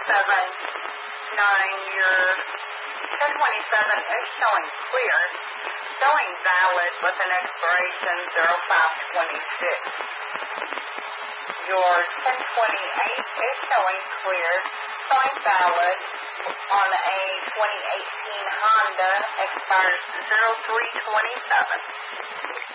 your 1027 is showing clear, showing valid with an expiration 0526. Your 1028 is showing clear, showing valid on a 2018 Honda, expires 0327.